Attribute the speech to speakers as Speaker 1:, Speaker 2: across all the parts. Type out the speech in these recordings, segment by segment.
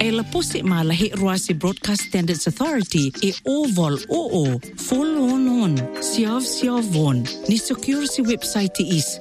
Speaker 1: e la posi ma la he Roasi Broadcast Standards Authority e oval oo follow on siav von ni secure si website is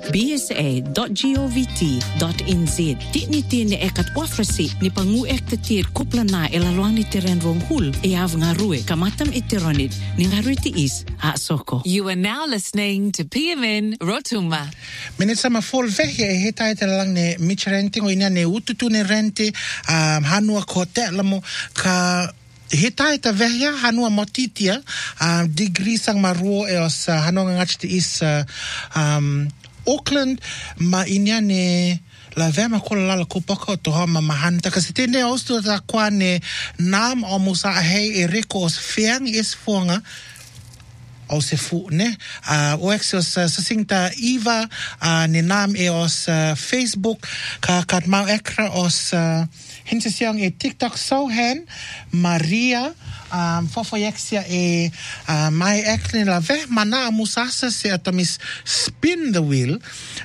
Speaker 1: bsa.govt.nz ti ni ekat wafrasi ni pangu ekte tir kuplana e la luang ni teren ronghul e av ngarue kamatam itironit ni ngaruiti is a soko.
Speaker 2: You are now listening to PMN Rotuma.
Speaker 3: Minutes ma full vehe he taita lang ne michrenting o ina ne ututu ne rente hanua ko te lamo ka he taita vehe hanua motitia degree sang maruo e os hanua ngachti is Auckland ma ina ne la vema kola la kupaka to ha mahanta kasi tene ostu ta kwane nam o musa hei e reko os feang is fonga o se fu ne o exos sasinta Eva ne nam e os Facebook ka katmau ekra os hinsesiang e TikTok so hen Maria fofo yexia e mai ekne la ve mana musasa se atomis spin the wheel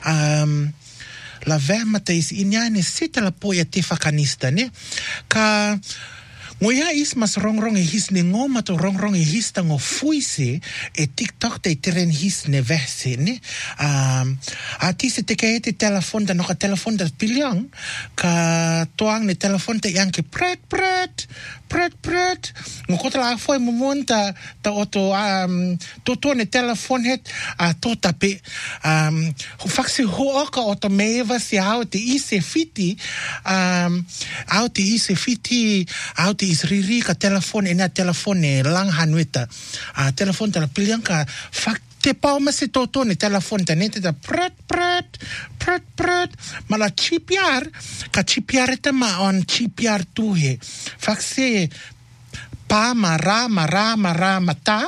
Speaker 3: la vermata is inyane sita la poia te whakanista ne ka ngoia is mas rongrong e his ne ngoma to rongrong e his tango fuise e TikTok te teren his ne verse ne a tise te kei te telefon da noka telefon da piliang ka toang ne telefon te yang ke pret ngokota la foi mumonta ta oto to ne telefon het to tape ho faksi ho oka oto meva si how te ise fiti how te ise fiti how te is riri ka telefon ena telefon e lang hanueta telefon ta la piliang ka fak te pau ma se toto ne telefon ta nete da pret ma la chipiar ka chipiar te ma on chipiar tuhe fakse pa mara mata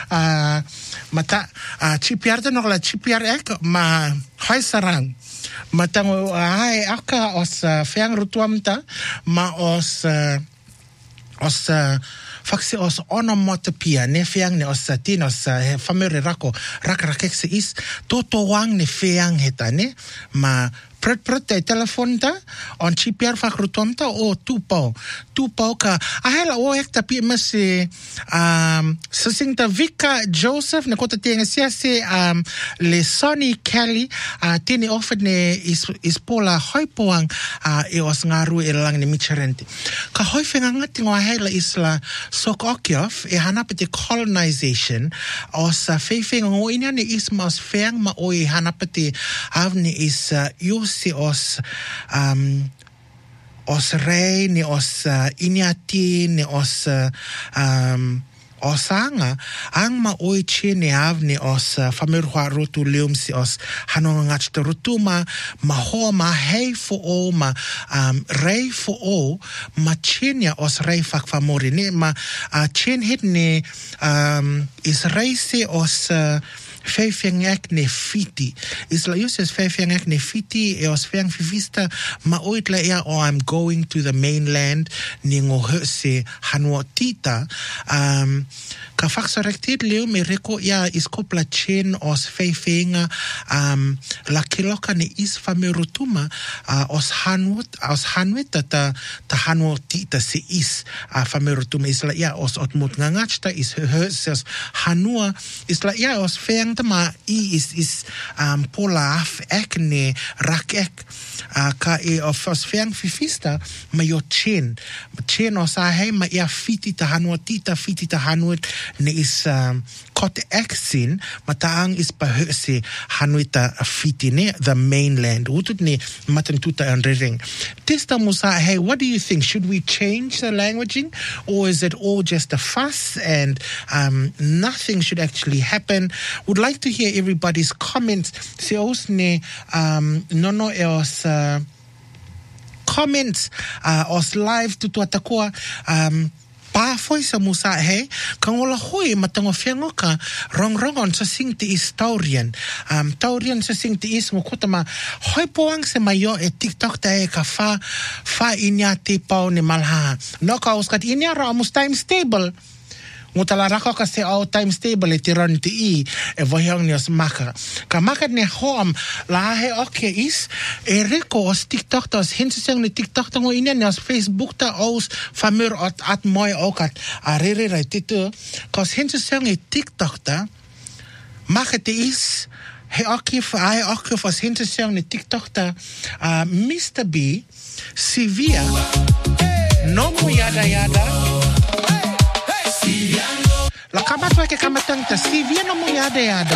Speaker 3: chipiar te no la chipiar ek ma hai sarang matango ai aka os feang rutuamta ma os faksi os onomatopoeia ne feang ne os tino os famere rakse is toto wang ne feang heta ne ma pret te telefon ta on chipiar fakrutomta o tupo ka ahela o ekta pi mase sasingta Vika Joseph ne kota tenga sia se le Sonny Kelly tini offer ne is pola hoipoang e os ngaru e lang ne micherenti ka hoifenga ngati ngo ahela isla Sokokiov e hanapete colonization os feifenga ngo ina ne is mas feang ma o e hanapete avne is si os rei ni os iniati ni os osanga ang maoiche ni avni os famerua rotu leum si os hanong ngachta rutuma maho ma hei fo o ma rei fo o ma chenya os rei fak famori ni ma chen hit ni is rei si os Feifengek ne fiti. Isla uses feifengek ne fiti e os feang fifista ma oitla ea o I'm going to the mainland ni ngo se hanuotita ka faksarektit leo me reko ia iskopla chen os feifenga la kiloka ne is famerutuma os hanueta ta hanuotita se is famerutuma isla ia os otmut ngangachta is ses hanua isla ia os feang ma is pola af ek ne rak ek ka e of os feang fifista ma yo chen o sa hei ma ia fiti ta hanuet ne is kot eksin ma taang is pa se hanuita fiti ne the mainland utut ne matan tuta anrering testa musa hey what do you think, should we change the languaging or is it all just a fuss and nothing should actually happen? Would like to hear everybody's comments. Se osne nono eos comments os live tutu atakoa pa foi sa musa he kangola hoi matango fiangoka rongon sa singti is taurian sa singti is ngokutama hoi poang se mayo e TikTok ta e ka fa inya te pau ne malha no ka uskat inya ra almost time stable Ngutala rako ka se all time stable e tirani ti I e vohiong ni os maka. Ka maka ne hoam la he oke is e reko os TikTok ta os hinsiseng ni TikTok ta ngo ina ni os Facebook ta os famur at moi okat a rere rai titu. Ka os hinsiseng e TikTok ta maka te is he oke os hinsiseng ni TikTok ta Mr. B Sivia Nomu yada yada La kamat wa ke kamatang ta Sivia Nomu yada yada